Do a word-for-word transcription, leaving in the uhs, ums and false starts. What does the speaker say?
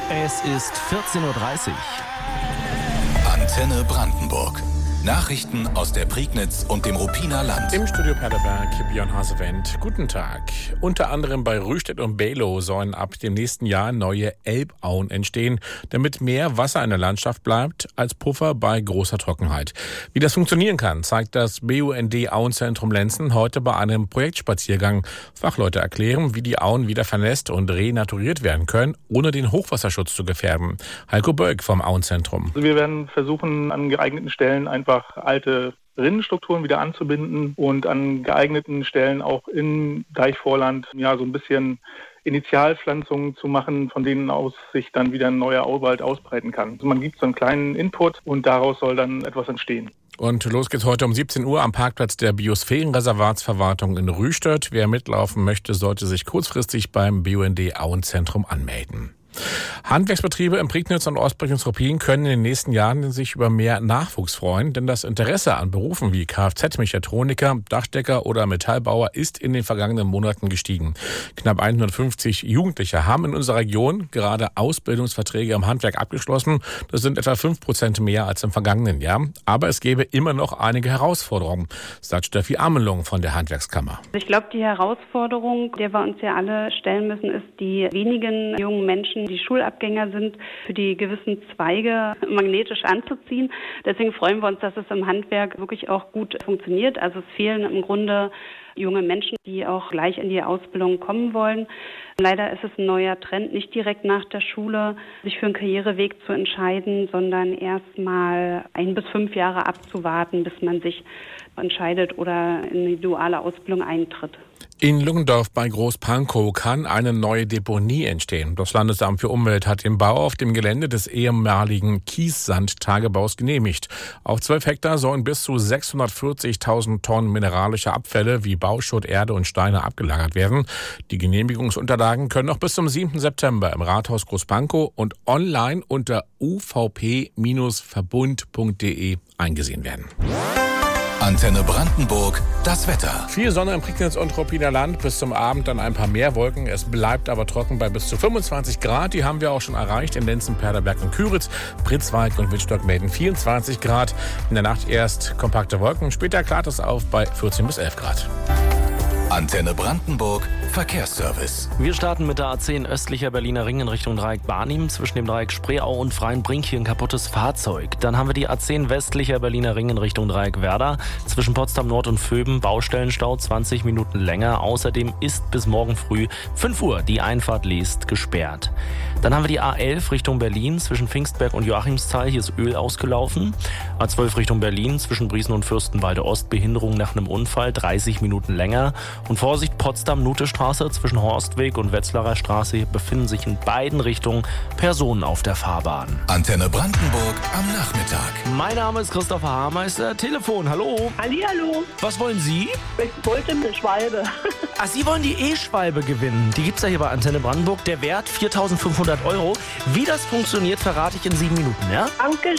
Es ist vierzehn Uhr dreißig. Antenne Brandenburg. Nachrichten aus der Prignitz und dem Ruppiner Land. Im Studio Paderberg, Björn Hasewendt. Guten Tag. Unter anderem bei Rüstedt und Below sollen ab dem nächsten Jahr neue Elbauen entstehen, damit mehr Wasser in der Landschaft bleibt als Puffer bei großer Trockenheit. Wie das funktionieren kann, zeigt das B U N D Auenzentrum Lenzen heute bei einem Projektspaziergang. Fachleute erklären, wie die Auen wieder vernässt und renaturiert werden können, ohne den Hochwasserschutz zu gefährden. Heiko Bölk vom Auenzentrum. Wir werden versuchen, an geeigneten Stellen einfach alte Rinnenstrukturen wieder anzubinden und an geeigneten Stellen auch im Deichvorland ja so ein bisschen Initialpflanzungen zu machen, von denen aus sich dann wieder ein neuer Auwald ausbreiten kann. Also man gibt so einen kleinen Input und daraus soll dann etwas entstehen. Und los geht's heute um siebzehn Uhr am Parkplatz der Biosphärenreservatsverwaltung in Rüstedt. Wer mitlaufen möchte, sollte sich kurzfristig beim B U N D Auenzentrum anmelden. Handwerksbetriebe in Prignitz und Ostprignitz-Ruppin können in den nächsten Jahren sich über mehr Nachwuchs freuen, denn das Interesse an Berufen wie Kfz-Mechatroniker, Dachdecker oder Metallbauer ist in den vergangenen Monaten gestiegen. Knapp hundertfünfzig Jugendliche haben in unserer Region gerade Ausbildungsverträge im Handwerk abgeschlossen. Das sind etwa fünf Prozent mehr als im vergangenen Jahr. Aber es gäbe immer noch einige Herausforderungen, sagt Steffi Amelung von der Handwerkskammer. Ich glaube, die Herausforderung, der wir uns ja alle stellen müssen, ist, die wenigen jungen Menschen, die Schulabgänger sind, für die gewissen Zweige magnetisch anzuziehen. Deswegen freuen wir uns, dass es im Handwerk wirklich auch gut funktioniert. Also es fehlen im Grunde junge Menschen, die auch gleich in die Ausbildung kommen wollen. Leider ist es ein neuer Trend, nicht direkt nach der Schule sich für einen Karriereweg zu entscheiden, sondern erst mal ein bis fünf Jahre abzuwarten, bis man sich entscheidet oder in die duale Ausbildung eintritt. In Lungendorf bei Großpankow kann eine neue Deponie entstehen. Das Landesamt für Umwelt hat den Bau auf dem Gelände des ehemaligen Kiessandtagebaus genehmigt. Auf zwölf Hektar sollen bis zu sechshundertvierzigtausend Tonnen mineralische Abfälle wie Bauschutt, Erde und Steine abgelagert werden. Die Genehmigungsunterlagen können noch bis zum siebten September im Rathaus Großpankow und online unter u v p Verbund punkt d e eingesehen werden. Antenne Brandenburg, das Wetter. Viel Sonne im Prignitz und Ruppiner Land, bis zum Abend dann ein paar mehr Wolken. Es bleibt aber trocken bei bis zu fünfundzwanzig Grad. Die haben wir auch schon erreicht in Lenzen, Paderberg und Küritz. Pritzwalk und Wittstock melden vierundzwanzig Grad. In der Nacht erst kompakte Wolken, später klart es auf bei vierzehn bis elf Grad. Antenne Brandenburg, Verkehrsservice. Wir starten mit der A zehn östlicher Berliner Ring in Richtung Dreieck Barnim. Zwischen dem Dreieck Spreeau und Freienbrink hier ein kaputtes Fahrzeug. Dann haben wir die A zehn westlicher Berliner Ring in Richtung Dreieck Werder. Zwischen Potsdam Nord und Vöben Baustellenstau zwanzig Minuten länger. Außerdem ist bis morgen früh fünf Uhr die Einfahrt Leest gesperrt. Dann haben wir die A elf Richtung Berlin. Zwischen Pfingstberg und Joachimsthal. Hier ist Öl ausgelaufen. A zwölf Richtung Berlin. Zwischen Briesen und Fürstenwalde Ost. Behinderung nach einem Unfall. dreißig Minuten länger. Und Vorsicht, Potsdam-Nute-Straße zwischen Horstweg und Wetzlarer Straße befinden sich in beiden Richtungen Personen auf der Fahrbahn. Antenne Brandenburg am Nachmittag. Mein Name ist Christopher Haarmeister. Telefon, hallo. Hallihallo. Was wollen Sie? Ich wollte eine Schwalbe. Ach, Sie wollen die E-Schwalbe gewinnen. Die gibt's ja hier bei Antenne Brandenburg. Der Wert viertausendfünfhundert Euro. Wie das funktioniert, verrate ich in sieben Minuten, ja? Danke.